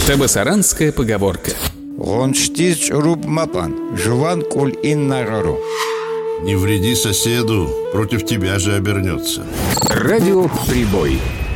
Табасаранская поговорка. Гонштиц руб мапан, жуван куль ин нагару. Не вреди соседу, против тебя же обернется. Радио «Прибой».